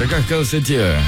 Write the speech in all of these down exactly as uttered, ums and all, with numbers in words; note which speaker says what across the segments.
Speaker 1: Adakah kau setia?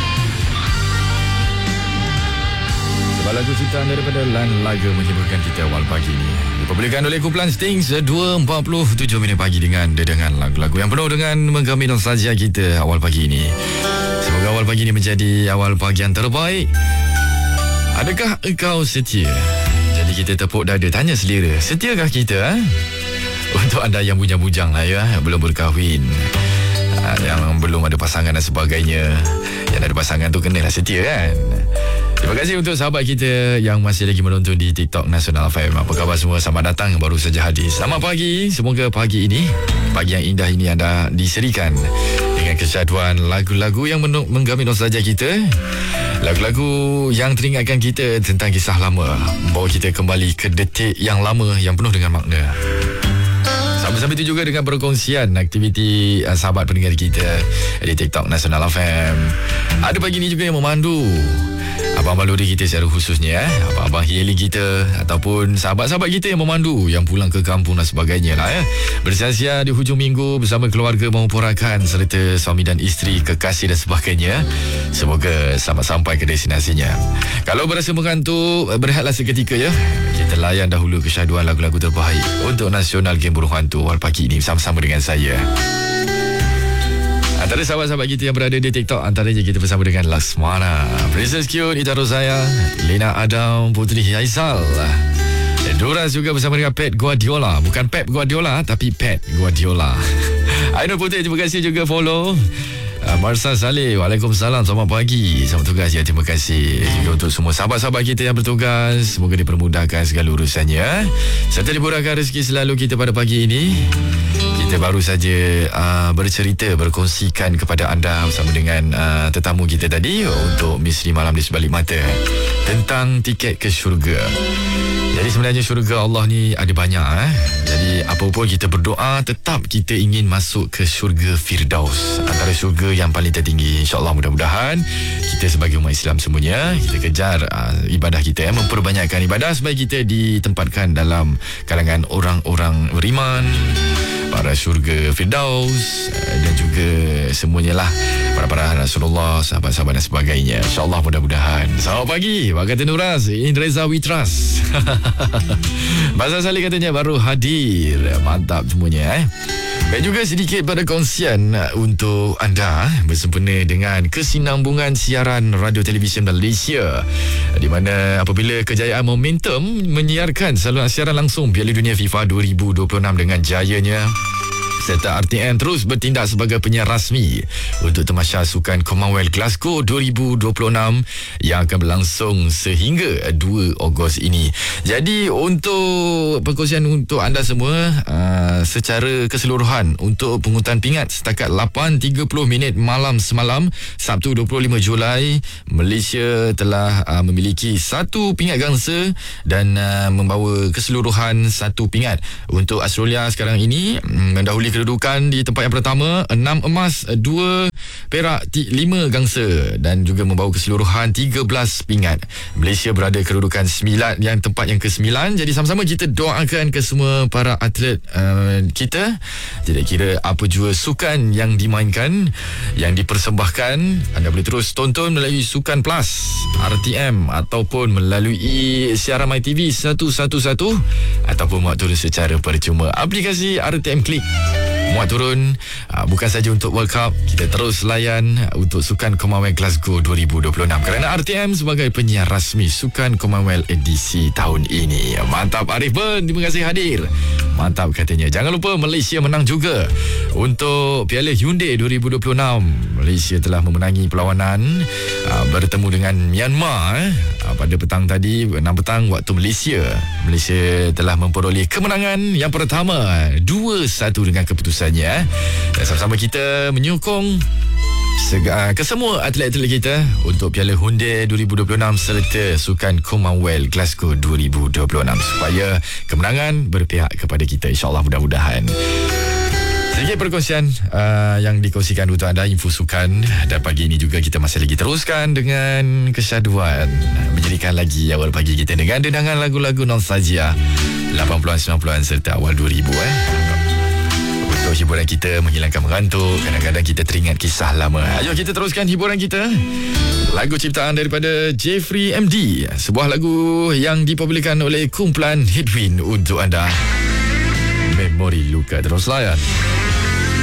Speaker 1: Sebuah lagu ciptaan daripada Lan Laga menghiburkan kita awal pagi ini. Diperbolehkan oleh kumpulan Stings dua empat puluh tujuh minit pagi dengan dedangan lagu-lagu yang penuh dengan menggami nostalgia kita awal pagi ini. Semoga awal pagi ini menjadi awal pagi yang terbaik. Adakah engkau setia? Jadi kita tepuk dada, tanya selera, setiakah kita? Eh? Untuk anda yang bujang-bujang lah ya, belum berkahwin, yang belum ada pasangan dan sebagainya, yang ada pasangan tu kenalah setia kan. Terima kasih untuk sahabat kita yang masih lagi menonton di TikTok Nasional F M. Apa khabar semua? Selamat datang yang baru saja hadir. Selamat pagi. Semoga pagi ini, pagi yang indah ini anda diserikan dengan kesyaduan lagu-lagu yang menggami nostalgia kita. Lagu-lagu yang teringatkan kita tentang kisah lama, membawa kita kembali ke detik yang lama yang penuh dengan makna. Sambil-sambil itu juga dengan perkongsian aktiviti uh, sahabat pendengar kita di TikTok Nasional F M. Ada pagi ini juga yang memandu abang-abang lori kita secara khususnya, eh? abang-abang hailing kita ataupun sahabat-sahabat kita yang memandu, yang pulang ke kampung dan sebagainya lah ya. Bersia-sia di hujung minggu bersama keluarga maupun rakan serta suami dan isteri, kekasih dan sebagainya. Semoga selamat sampai ke destinasinya. Kalau berasa mengantuk, berehatlah seketika ya. Kita layan dahulu kesyaduan lagu-lagu terbaik untuk Nasional Game Burung Hantu awal pagi ini bersama-sama dengan saya. Antara sahabat-sahabat kita yang berada di TikTok, antaranya kita bersama dengan Laksmana, Princess Cute, Ita Rosaya, Lina Adam, Putri Haizal, Doras juga bersama dengan Pep Guardiola. Bukan Pep Guardiola, tapi Pep Guardiola. Ainul Putri, terima kasih juga follow. Marsa Saleh, Waalaikumsalam, selamat pagi, selamat tugas ya, terima kasih juga untuk semua sahabat-sahabat kita yang bertugas. Semoga dipermudahkan segala urusannya serta dimurahkan rezeki selalu kita pada pagi ini. Kita baru saja uh, bercerita, berkongsikan kepada anda bersama dengan uh, tetamu kita tadi untuk Misteri Malam di Sebalik Mata tentang tiket ke syurga. Jadi sebenarnya syurga Allah ni ada banyak eh. Jadi apa-apa kita berdoa, tetap kita ingin masuk ke syurga Firdaus, antara syurga yang paling tertinggi. InsyaAllah mudah-mudahan kita sebagai umat Islam semuanya, kita kejar uh, ibadah kita, eh, memperbanyakkan ibadah supaya kita ditempatkan dalam kalangan orang-orang beriman, para syurga Firdaus, uh, dan juga semuanya lah, para-para Rasulullah, sahabat-sahabat dan sebagainya. InsyaAllah mudah-mudahan. Selamat pagi, Pak kata Nuraz, in Reza we trust. Masa Salih katanya baru hadir. Mantap semuanya eh. Dan juga sedikit pada kongsian untuk anda bersempena dengan kesinambungan siaran radio televisyen Malaysia, di mana apabila kejayaan Momentum menyiarkan saluran siaran langsung Piala Dunia FIFA dua ribu dua puluh enam dengan jayanya, serta R T M terus bertindak sebagai penyiar rasmi untuk Tamasya Sukan Commonwealth Glasgow dua ribu dua puluh enam yang akan berlangsung sehingga dua Ogos ini. Jadi untuk perkongsian untuk anda semua, uh, secara keseluruhan untuk pungutan pingat setakat lapan tiga puluh minit malam semalam Sabtu dua puluh lima Julai, Malaysia telah uh, memiliki satu pingat gangsa dan uh, membawa keseluruhan satu pingat. Untuk Australia sekarang ini mendahului kedudukan di tempat yang pertama, enam emas, dua perak, lima gangsa dan juga membawa keseluruhan tiga belas pingat. Malaysia berada kedudukan sembilan, yang tempat yang ke sembilan. Jadi sama-sama kita doakan ke semua para atlet uh, kita. Tidak kira apa jua sukan yang dimainkan, yang dipersembahkan, anda boleh terus tonton melalui Sukan Plus, R T M, ataupun melalui siaran MyTV seratus sebelas ataupun muat turun secara percuma aplikasi R T M Klik. Muat turun uh, bukan saja untuk World Cup, kita terus layan uh, untuk Sukan Commonwealth Glasgow dua ribu dua puluh enam kerana R T M sebagai penyiar rasmi Sukan Commonwealth edisi tahun ini. Mantap Arif Ben, terima kasih hadir. Mantap katanya. Jangan lupa Malaysia menang juga untuk Piala Hyundai dua ribu dua puluh enam. Malaysia telah memenangi perlawanan uh, bertemu dengan Myanmar eh. uh, pada petang tadi, enam petang waktu Malaysia. Malaysia telah memperoleh kemenangan yang pertama dua satu dengan keputusan. Dan sama-sama kita menyokong ke semua atlet-atlet kita untuk Piala Hyundai dua ribu dua puluh enam serta Sukan Commonwealth Glasgow dua ribu dua puluh enam supaya kemenangan berpihak kepada kita, insyaAllah mudah-mudahan. Sedikit perkongsian uh, yang dikongsikan untuk anda, info sukan. Dan pagi ini juga kita masih lagi teruskan dengan kesyaduan, menjadikan lagi awal pagi kita dengan dedangan lagu-lagu nostalgia lapan puluhan, sembilan puluhan serta awal dua ribu eh. untuk hiburan kita, menghilangkan mengantuk. Kadang-kadang kita teringat kisah lama. Ayo kita teruskan hiburan kita. Lagu ciptaan daripada Jeffrey M D, sebuah lagu yang dipopularkan oleh kumpulan Hitwin untuk anda. Memori Luka. Terus layan.